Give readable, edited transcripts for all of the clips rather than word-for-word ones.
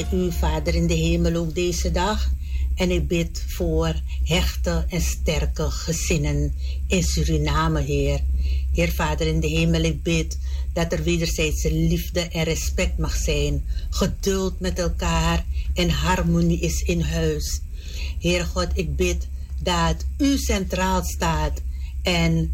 U, Vader in de hemel, ook deze dag. En ik bid voor hechte en sterke gezinnen in Suriname, Heer. Heer Vader in de hemel, ik bid dat er wederzijdse liefde en respect mag zijn. Geduld met elkaar en harmonie is in huis. Heer God, ik bid dat U centraal staat en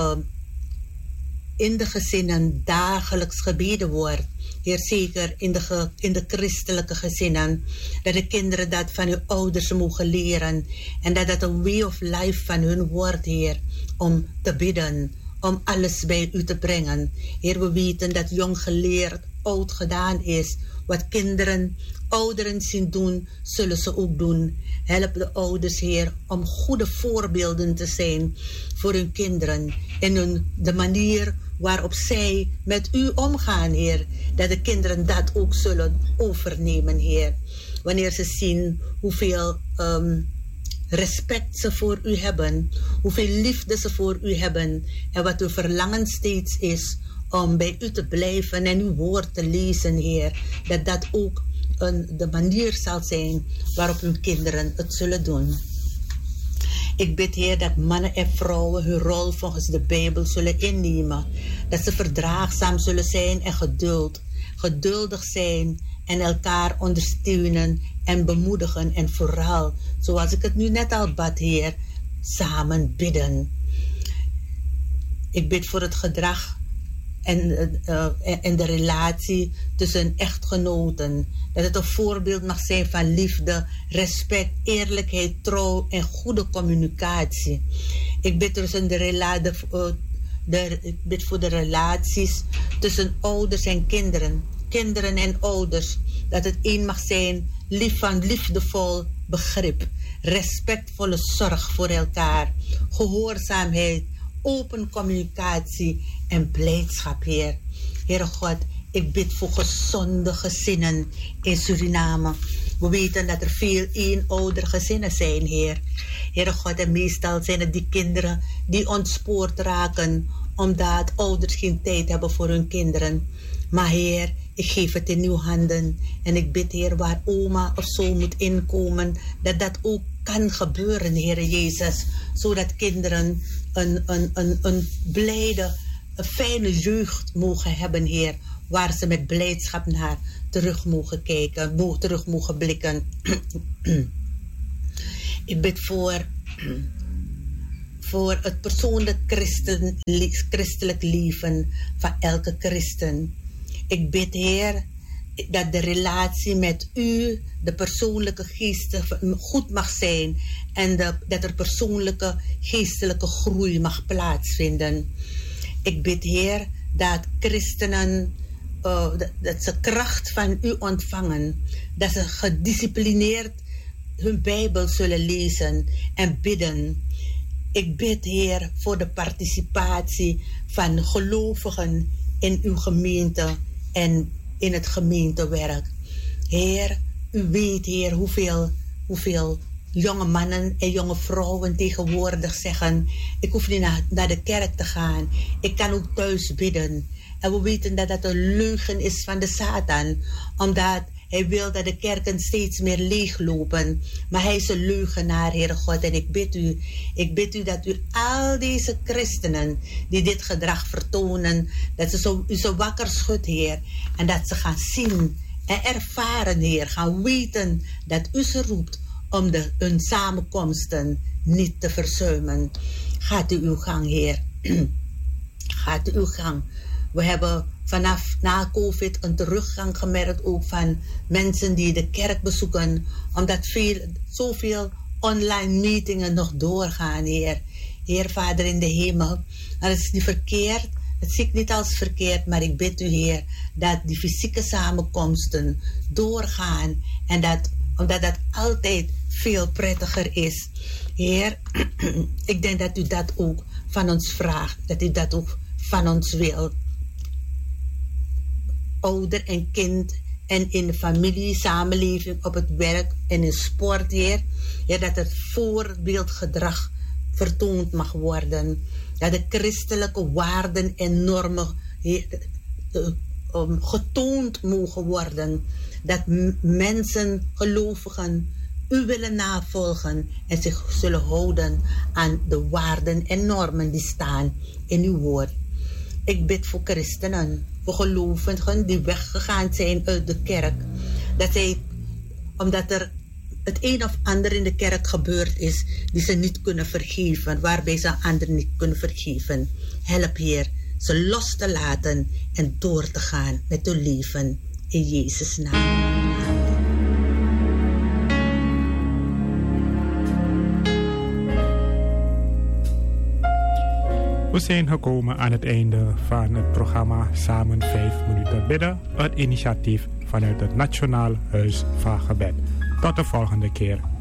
in de gezinnen dagelijks gebeden wordt. Heer, zeker in de christelijke gezinnen, dat de kinderen dat van hun ouders mogen leren en dat dat een way of life van hun wordt, Heer, om te bidden, om alles bij U te brengen. Heer, we weten dat jong geleerd oud gedaan is. Wat ouderen zien doen, zullen ze ook doen. Help de ouders, Heer, om goede voorbeelden te zijn voor hun kinderen. En de manier waarop zij met U omgaan, Heer. Dat de kinderen dat ook zullen overnemen, Heer. Wanneer ze zien hoeveel respect ze voor U hebben. Hoeveel liefde ze voor U hebben. En wat uw verlangen steeds is om bij U te blijven en uw woord te lezen, Heer. Dat dat ook de manier zal zijn waarop uw kinderen het zullen doen. Ik bid, Heer, dat mannen en vrouwen hun rol volgens de Bijbel zullen innemen. Dat ze verdraagzaam zullen zijn en geduldig zijn en elkaar ondersteunen en bemoedigen. En vooral, zoals ik het nu net al bad, Heer, samen bidden. Ik bid voor het gedrag en de relatie tussen echtgenoten. Dat het een voorbeeld mag zijn van liefde, respect, eerlijkheid, trouw en goede communicatie. Ik bid ik bid voor de relaties tussen ouders en kinderen en ouders. Dat het één mag zijn van liefdevol begrip, respectvolle zorg voor elkaar, gehoorzaamheid, open communicatie en blijdschap, Heer. Heere God, ik bid voor gezonde gezinnen in Suriname. We weten dat er veel eenoudergezinnen zijn, Heer. Heere God, en meestal zijn het die kinderen die ontspoord raken, omdat ouders geen tijd hebben voor hun kinderen. Maar Heer, ik geef het in uw handen. En ik bid, Heer, waar oma of zo moet inkomen, dat dat ook kan gebeuren, Heer Jezus. Zodat kinderen een blijde, een fijne jeugd mogen hebben, Heer. Waar ze met blijdschap naar terug mogen kijken, terug mogen blikken. Ik bid voor het persoonlijk christelijk leven van elke christen. Ik bid, Heer, dat de relatie met U, de persoonlijke geestelijke goed mag zijn en dat er persoonlijke geestelijke groei mag plaatsvinden. Ik bid, Heer, dat christenen dat ze kracht van U ontvangen, dat ze gedisciplineerd hun Bijbel zullen lezen en bidden. Ik bid, Heer, voor de participatie van gelovigen in uw gemeente en in het gemeentewerk. Heer, U weet, Heer, hoeveel jonge mannen en jonge vrouwen tegenwoordig zeggen: ik hoef niet naar de kerk te gaan, ik kan ook thuis bidden. En we weten dat dat een leugen is van de Satan, omdat hij wil dat de kerken steeds meer leeglopen. Maar hij is een leugenaar, Heere God. En ik bid u dat U al deze christenen die dit gedrag vertonen, dat ze U zo wakker schudt, Heer. En dat ze gaan zien en ervaren, Heer. Gaan weten dat U ze roept om hun samenkomsten niet te verzuimen. Gaat U uw gang, Heer. Gaat U uw gang. We hebben vanaf na COVID een teruggang gemerkt ook van mensen die de kerk bezoeken, omdat zoveel online meetingen nog doorgaan, Heer. Heer, Vader in de hemel, dat is niet verkeerd, dat zie ik niet als verkeerd, maar ik bid U, Heer, dat die fysieke samenkomsten doorgaan en omdat dat altijd veel prettiger is. Heer, ik denk dat U dat ook van ons vraagt, dat U dat ook van ons wilt. Ouder en kind en in de familie, samenleving, op het werk en in sport, Heer. Ja, dat het voorbeeldgedrag vertoond mag worden. Dat de christelijke waarden en normen getoond mogen worden. Dat mensen, gelovigen, u willen navolgen en zich zullen houden aan de waarden en normen die staan in uw woord. Ik bid voor christenen, voor gelovigen die weggegaan zijn uit de kerk. Dat zij, omdat er het een of ander in de kerk gebeurd is, die ze niet kunnen vergeven, waarbij ze anderen niet kunnen vergeven. Help, Heer, ze los te laten en door te gaan met hun leven. In Jezus' naam. We zijn gekomen aan het einde van het programma Samen 5 minuten bidden. Het initiatief vanuit het Nationaal Huis van Gebed. Tot de volgende keer.